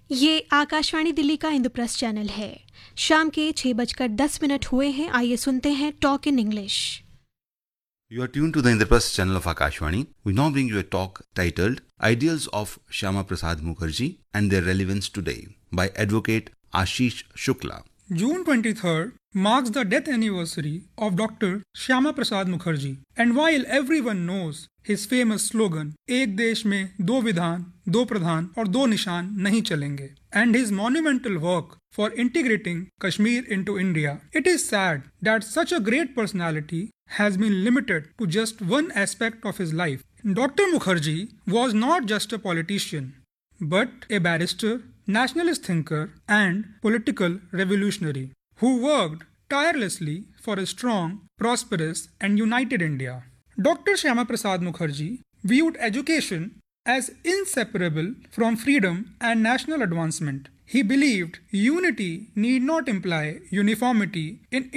ये आकाशवाणी दिल्ली का इंद्रप्रस्थ चैनल है। शाम के 6:10 हुए हैं। आइए सुनते हैं talk in English. You are tuned to the Indraprasth channel of Akashvani. We now bring you a talk titled Ideals of Shyama Prasad Mukherjee and Their Relevance Today by Advocate Ashish Shukla. June 23rd marks the death anniversary of Dr. Shyama Prasad Mukherjee. And while everyone knows his famous slogan, एक देश में दो विधान, दो प्रधान और दो निशान नहीं चलेंगे, and his monumental work for integrating Kashmir into India, it is sad that such a great personality has been limited to just one aspect of his life. Dr. Mukherjee was not just a politician, but a barrister, nationalist thinker, and political revolutionary who worked tirelessly for a strong, prosperous, and united India. Dr. Shyama Prasad Mukherjee viewed education as inseparable from freedom and national advancement. He believed unity need not imply uniformity in